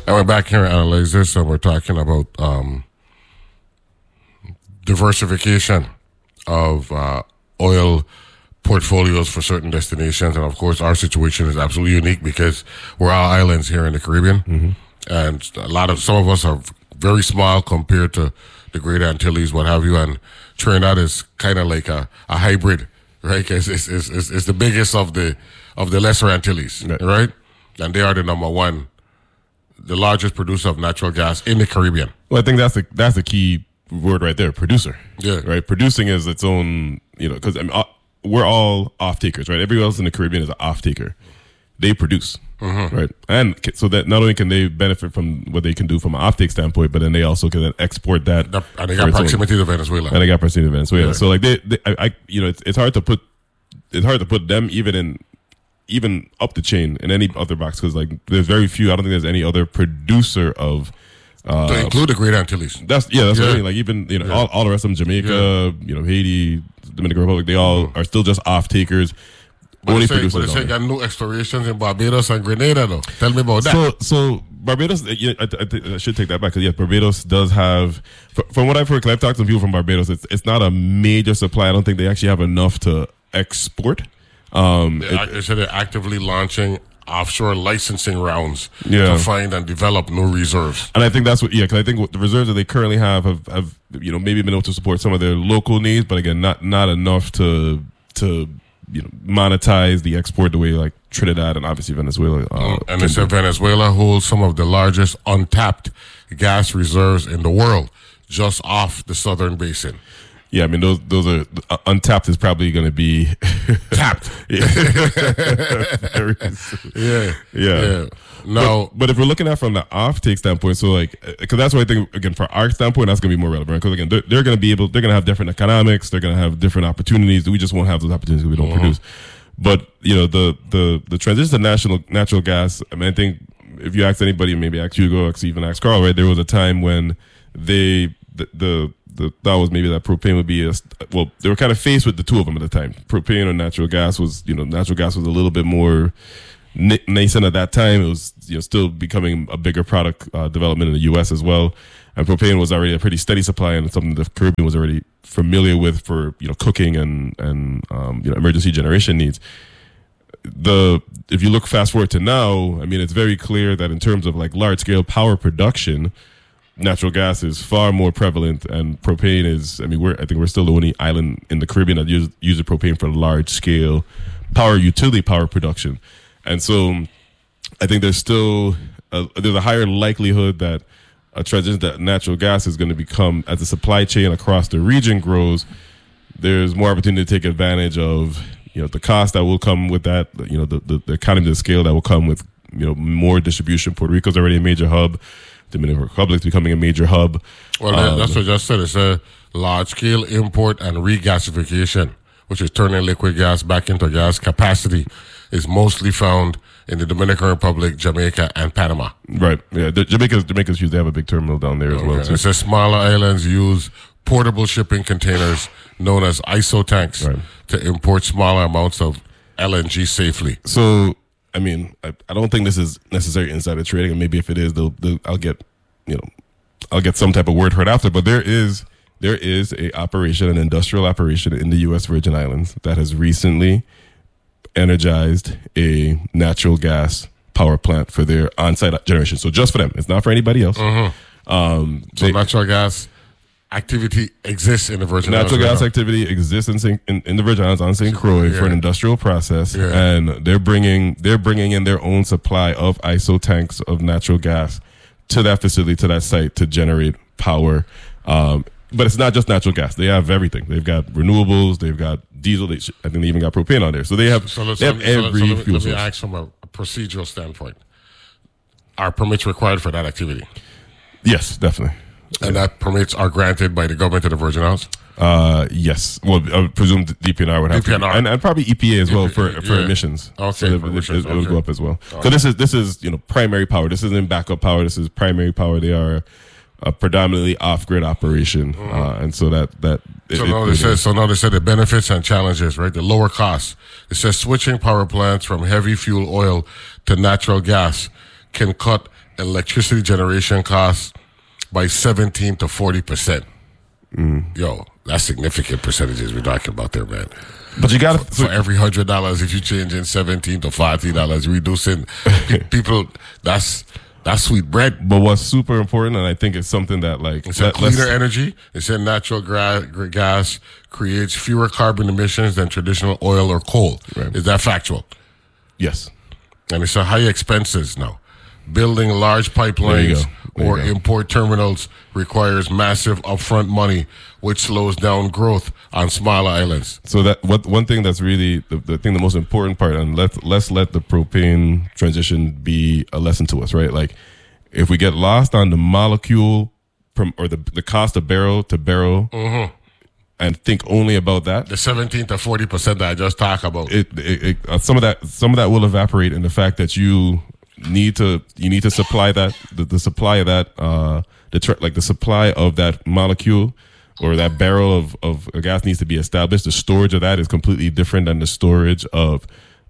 And we're back here to analyze this, and we're talking about diversification of oil portfolios for certain destinations. And of course, our situation is absolutely unique because we're all islands here in the Caribbean. And some of us are very small compared to the Great Antilles, what have you. And Trinidad is kind of like a hybrid, right? It's the biggest of the Lesser Antilles, right? And they are the number one, the largest producer of natural gas in the Caribbean. Well, I think that's the key word right there, producer. Yeah. Right? Producing is its own, because we're all off-takers, right? Everybody else in the Caribbean is an off-taker. They produce, right? And so that not only can they benefit from what they can do from an off-take standpoint, but then they also can then export that. And they got proximity to Venezuela. And they got proximity to Venezuela. Yeah. So like it's hard to put them even up the chain in any other box, because like there's very few. I don't think there's any other producer of to include the Great Antilles. That's what I mean. Like even all the rest of them, Jamaica, Haiti, Dominican Republic, they all are still just off takers. But they say got new explorations in Barbados and Grenada though. Tell me about that. So Barbados, I should take that back, because yes, Barbados does have, from what I've heard, because I've talked to people from Barbados, it's not a major supply. I don't think they actually have enough to export. They said they're actively launching offshore licensing rounds to find and develop new reserves. And I think that's because I think the reserves that they currently have maybe been able to support some of their local needs, but again, not enough to monetize the export the way like Trinidad and obviously Venezuela. And they said Venezuela holds some of the largest untapped gas reserves in the world, just off the southern basin. Yeah, I mean those are untapped is probably going to be tapped. Yeah. No, but if we're looking at from the off-take standpoint, so like, because that's what I think again for our standpoint, that's going to be more relevant. Because again, they're going to have different economics, they're going to have different opportunities. We just won't have those opportunities because we don't produce. But the transition to natural gas. I mean, I think if you ask anybody, maybe ask Hugo, even ask Carl, right? There was a time when the thought was maybe that propane would be they were kind of faced with the two of them at the time. Propane or natural gas was a little bit more nascent at that time. It was still becoming a bigger product development in the U.S. as well. And propane was already a pretty steady supply and something the Caribbean was already familiar with for cooking and emergency generation needs. If you look fast forward to now, I mean, it's very clear that in terms of like large scale power production, natural gas is far more prevalent, and propane is. I mean, I think we're still the only island in the Caribbean that uses propane for large scale utility power production, and so I think there's still there's a higher likelihood that a transition to natural gas is going to become, as the supply chain across the region grows, there's more opportunity to take advantage of the cost that will come with that, the economy of scale that will come with more distribution. Puerto Rico's already a major hub. Dominican Republic's becoming a major hub. Well, that's what I just said. It's a large-scale import and regasification, which is turning liquid gas back into gas. Capacity is mostly found in the Dominican Republic, Jamaica, and Panama. Right. Yeah. Jamaica's huge. They have a big terminal down there as well. It says smaller islands use portable shipping containers known as ISO tanks to import smaller amounts of LNG safely. So, I mean, I don't think this is necessarily insider trading, and maybe if it is, I'll get some type of word for it after. But there is an industrial operation in the U.S. Virgin Islands that has recently energized a natural gas power plant for their on-site generation. So just for them, it's not for anybody else. So natural gas activity exists in the Virgin Islands. Natural gas activity exists in the Virgin Islands on St. Croix for an industrial process, and they're bringing in their own supply of ISO tanks of natural gas to that facility, to that site, to generate power. But it's not just natural gas; they have everything. They've got renewables, they've got diesel. I think they even got propane on there. So they have every fuel source. Let me ask from a procedural standpoint: are permits required for that activity? Yes, definitely. And that permits are granted by the government of the Virgin Islands? Yes. Well, I would presume DPNR would have to. And probably EPA as well for emissions. Okay. So it will go up as well. Okay. So this is primary power. This isn't backup power. This is primary power. They are a predominantly off-grid operation. And so now they said the benefits and challenges, right? The lower costs. It says switching power plants from heavy fuel oil to natural gas can cut electricity generation costs by 17 to 40%. Yo, that's significant percentages we're talking about there, man. But you got for every $100, if you change in $17 to $40, reducing people, that's sweet bread. But what's super important, and I think it's something that it's cleaner energy. It said natural gas creates fewer carbon emissions than traditional oil or coal. Right. Is that factual? Yes. And it's high expenses now. Building large pipelines or import terminals requires massive upfront money, which slows down growth on smaller islands. So that one thing that's really the most important part, and let's let the propane transition be a lesson to us, right? Like, if we get lost on the molecule or the cost of barrel to barrel, and think only about that, the 17 to 40% that I just talked about, some of that will evaporate in the fact that you need to supply that the supply of that the supply of that molecule or that barrel of gas needs to be established. The storage of that is completely different than the storage of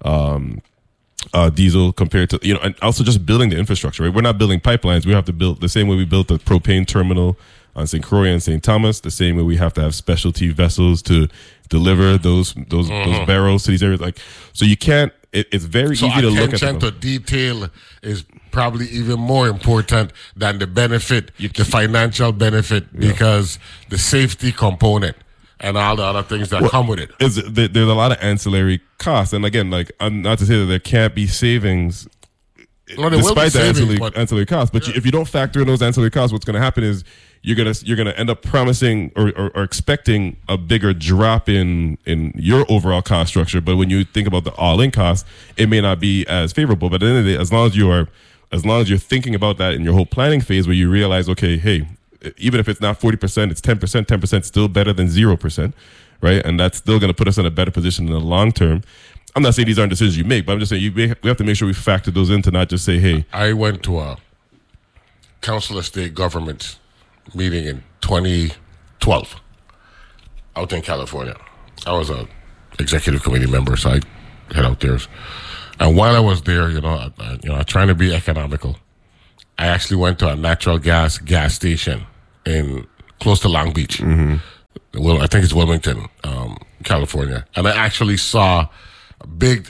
diesel compared to, and also just building the infrastructure, right? We're not building pipelines. We have to build the same way we built the propane terminal on St. Croix and St. Thomas, the same way we have to have specialty vessels to deliver those barrels to these areas. Like, so you can't, it's very easy to look at. Attention to detail is probably even more important than the benefit, the financial benefit, because the safety component and all the other things that come with it. There's a lot of ancillary costs. And again, like, I'm not to say that there can't be savings despite the ancillary costs. But if you don't factor in those ancillary costs, what's going to happen is you're gonna end up promising or expecting a bigger drop in your overall cost structure. But when you think about the all-in cost, it may not be as favorable. But at the end of the day, as long as you're thinking about that in your whole planning phase, where you realize, okay, hey, even if it's not 40%, it's 10%. 10% still better than 0%, right? And that's still going to put us in a better position in the long term. I'm not saying these aren't decisions you make, but I'm just saying we have to make sure we factor those in to not just say, hey. I went to a Council of State Government meeting in 2012 out in California. I was a executive committee member, so I head out there. And while I was there, trying to be economical, I actually went to a natural gas station in close to Long Beach. Well, I think it's Wilmington, California, and I actually saw a big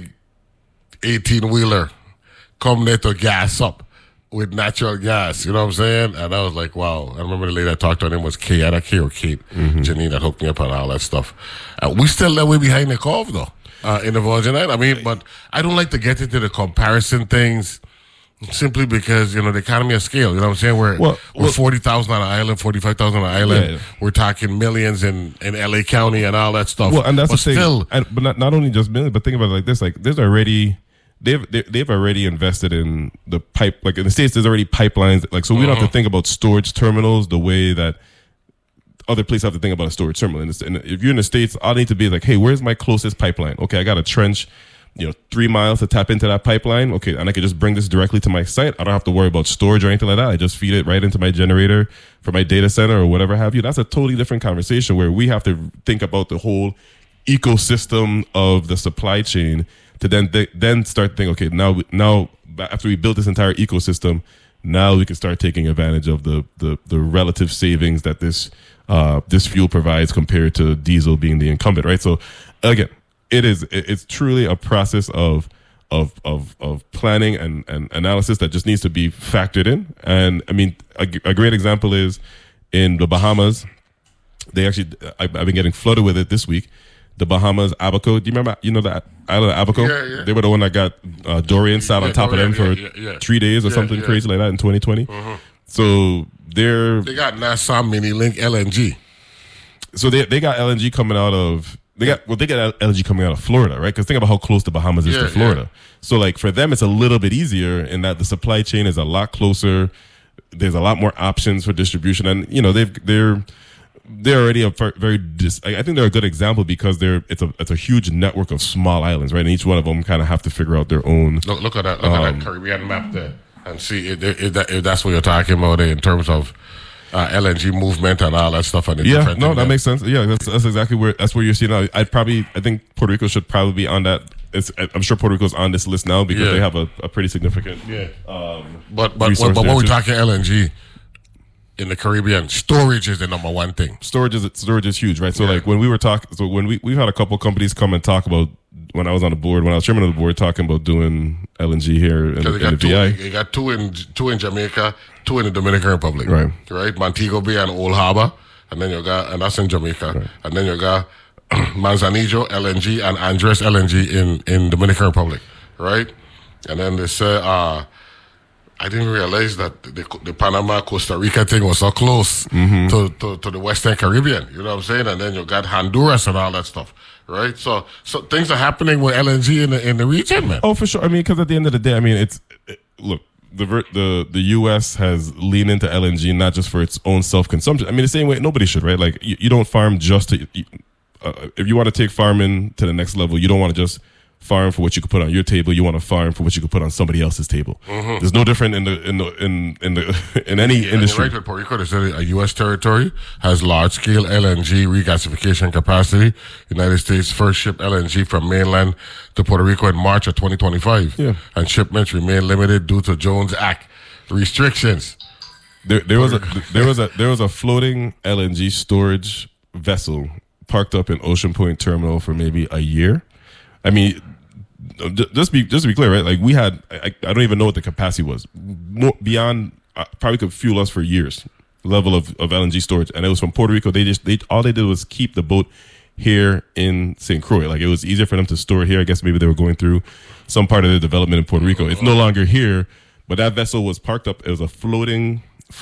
18-wheeler come there to gas up with natural gas, you know what I'm saying? And I was like, wow. I remember the lady I talked to, her name was Kate, Janine, that hooked me up on all that stuff. We still that way behind the curve, though, in the Virgin Islands. I mean, but I don't like to get into the comparison things simply because, the economy of scale, you know what I'm saying? We're 40,000 on an island, 45,000 on an island. Yeah. We're talking millions in LA County and all that stuff. Well, and that's the thing. But not only just millions, but think about it like this. Like, there's already... They've already invested in the pipe, like in the States, there's already pipelines. Like, so we don't have to think about storage terminals the way that other places have to think about a storage terminal. And if you're in the States, all I need to be like, hey, where's my closest pipeline? Okay, I got a trench, 3 miles to tap into that pipeline. Okay, and I can just bring this directly to my site. I don't have to worry about storage or anything like that. I just feed it right into my generator for my data center or whatever have you. That's a totally different conversation where we have to think about the whole ecosystem of the supply chain to then start thinking, okay, now after we build this entire ecosystem, now we can start taking advantage of the relative savings that this fuel provides compared to diesel being the incumbent, right? So again, it's truly a process of planning and analysis that just needs to be factored in. And I mean, a great example is in the Bahamas. They actually, I've been getting flooded with it this week. The Bahamas, Abaco. Do you remember, the island of Abaco? Yeah. They were the one that got Dorian sat on top of them for 3 days or something crazy like that in 2020. So they got Nassau Mini Link LNG. So they got LNG coming out of LNG coming out of Florida, right? Because think about how close the Bahamas is to Florida. Yeah. So like for them, it's a little bit easier in that the supply chain is a lot closer. There's a lot more options for distribution, and they're already a very. I think they're a good example because it's a huge network of small islands, right? And each one of them kind of have to figure out their own. Look at that Caribbean map there, and see if that's what you're talking about in terms of LNG movement and all that stuff. And that makes sense. Yeah, that's exactly where you're seeing. I think Puerto Rico should probably be on that I'm sure Puerto Rico's on this list now because they have a pretty significant. But when we're talking LNG in the Caribbean, storage is the number one thing. Storage is huge, right? So like when we were talking, so when we've had a couple companies come and talk about, when I was on the board, when I was chairman of the board, talking about doing LNG here in the VI. You got two in Jamaica, two in the Dominican Republic, right? Montego Bay and Old Harbor, and then and that's in Jamaica, and then you got Manzanillo LNG and Andres LNG in Dominican Republic, right? And then they say, I didn't realize that the Panama Costa Rica thing was so close to the Western Caribbean. You know what I'm saying? And then you got Honduras and all that stuff, right? So things are happening with LNG in the region, man. Oh, for sure. I mean, because at the end of the day, I mean, look. The U.S. has leaned into LNG not just for its own self-consumption. I mean, the same way nobody should, right? Like you don't farm just to. If you want to take farming to the next level, you don't want to just farm for what you could put on your table. You want to farm for what you could put on somebody else's table. There's no different in any industry. Right, with Puerto Rico, they said a U.S. territory has large-scale LNG regasification capacity. United States first shipped LNG from mainland to Puerto Rico in March of 2025, and shipments remain limited due to Jones Act restrictions. There was a floating LNG storage vessel parked up in Ocean Point Terminal for maybe a year. I mean, just to be clear, right? Like we had, I don't even know what the capacity was. Beyond, probably could fuel us for years. Level of LNG storage, and it was from Puerto Rico. All they did was keep the boat here in St. Croix. Like it was easier for them to store it here. I guess maybe they were going through some part of the development in Puerto Rico. It's no longer here, but that vessel was parked up. It was a floating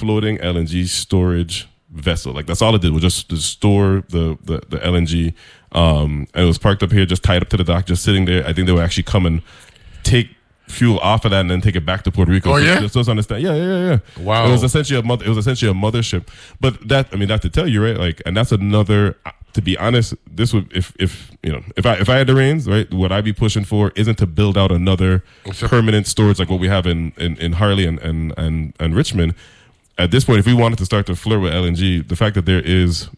LNG storage vessel. Like that's all it did was just to store the LNG. And it was parked up here, just tied up to the dock, just sitting there. I think they would actually come and take fuel off of that and then take it back to Puerto Rico. Oh, yeah? Just to understand. Yeah. Wow. It was essentially a mothership. But that to tell you, right? Like, and that's another. To be honest, this would if I had the reins, right? What I'd be pushing for isn't to build out another permanent storage like what we have in Harley and Richmond. At this point, if we wanted to start to flirt with LNG, the fact that there is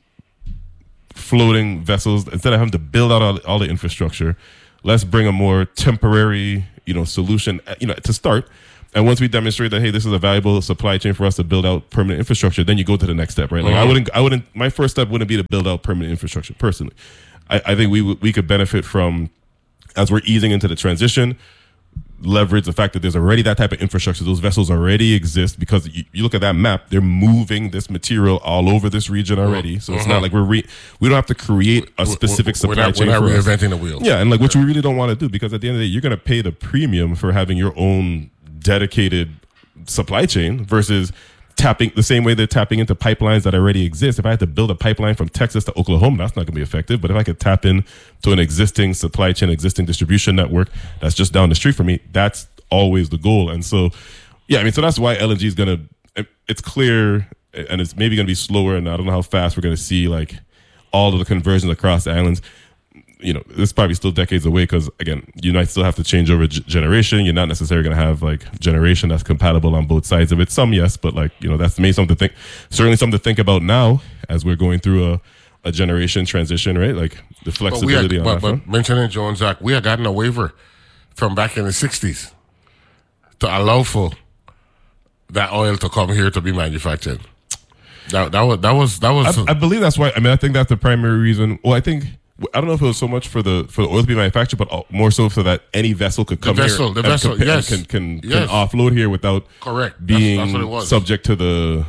floating vessels, instead of having to build out all the infrastructure, let's bring a more temporary, solution, to start. And once we demonstrate that, hey, this is a valuable supply chain for us to build out permanent infrastructure, then you go to the next step, right? Like I wouldn't. My first step wouldn't be to build out permanent infrastructure. Personally, I think we could benefit from, as we're easing into the transition, leverage the fact that there's already that type of infrastructure. Those vessels already exist because you look at that map, they're moving this material all over this region already. So it's not like we don't have to create a specific supply chain. We're not reinventing the wheel. Yeah, and like which we really don't want to do, because at the end of the day, you're going to pay the premium for having your own dedicated supply chain versus tapping the same way they're tapping into pipelines that already exist. If I had to build a pipeline from Texas to Oklahoma, that's not going to be effective. But if I could tap in to an existing supply chain, existing distribution network that's just down the street from me, that's always the goal. And so, so that's why LNG is going to, it's clear, and it's maybe going to be slower, and I don't know how fast we're going to see like all of the conversions across the islands. It's probably still decades away because, again, you might still have to change over generation. You're not necessarily going to have like generation that's compatible on both sides of it. Some, yes, but that's maybe something to think. Certainly something to think about now as we're going through a generation transition, right? Like the flexibility on that front. But mentioning Jones Act, we had gotten a waiver from back in the 60s to allow for that oil to come here to be manufactured. That was. I believe that's why. I mean, I think that's the primary reason. Well, I don't know if it was so much for the oil to be manufactured, but more so so that any vessel could come here. The vessel, yes. Can offload here without being that's what it was. Subject to the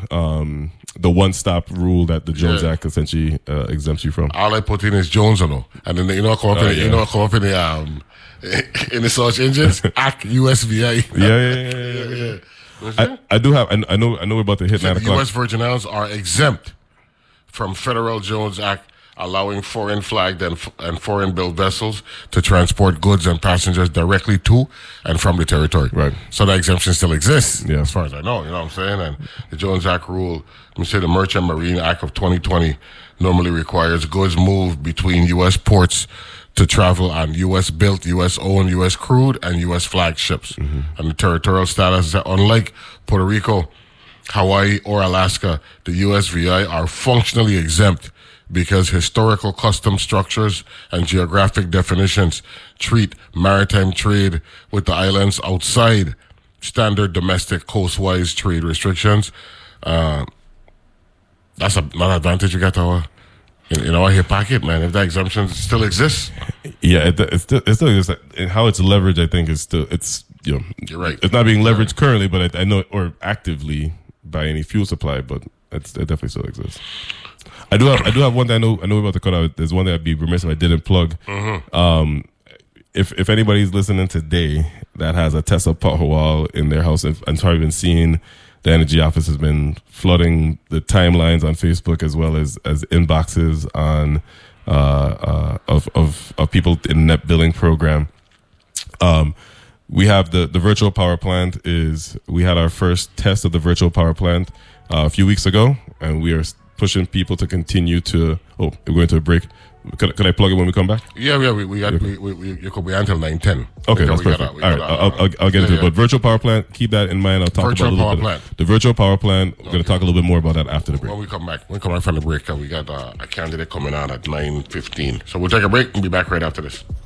one-stop rule that the Jones Act essentially exempts you from. All I put in is Jones, and then come up in the search engines. Act USVI. Yeah. I do have. I know we're about to hit 9 o'clock. U.S. Virgin Islands are exempt from federal Jones Act, allowing foreign flagged and foreign-built vessels to transport goods and passengers directly to and from the territory. Right. So that exemption still exists, as far as I know. You know what I'm saying? And the Jones Act rule, let me say the Merchant Marine Act of 2020 normally requires goods moved between U.S. ports to travel on U.S.-built, U.S.-owned, U.S.-crewed, and U.S.-flagged ships. And the territorial status is that unlike Puerto Rico, Hawaii, or Alaska, the USVI are functionally exempt because historical custom structures and geographic definitions treat maritime trade with the islands outside standard domestic coastwise trade restrictions. That's another advantage you got in our hip pocket, man. If that exemption still exists, yeah, it still exists. And how it's leveraged, I think, is still you're right. It's not being leveraged currently, but I know, or actively by any fuel supply, but it definitely still exists. I do have one that I know we're about to cut out. There's one that I'd be remiss if I didn't plug. Mm-hmm. If anybody's listening today that has a Tesla pothole wall in their house and probably been seeing, the energy office has been flooding the timelines on Facebook as well as inboxes on of people in net billing program. We have the virtual power plant. We had our first test of the virtual power plant a few weeks ago, and we are pushing people to continue to. Oh, we're going to a break. Could I plug it when we come back? Yeah. You could be until 9:10. Okay, that's perfect. All right, I'll get into it. But virtual power plant, keep that in mind. I'll talk about the virtual power plant. We're going to talk a little bit more about that after the break. When we come back from the break, we got a candidate coming on at 9:15. So we'll take a break and be back right after this.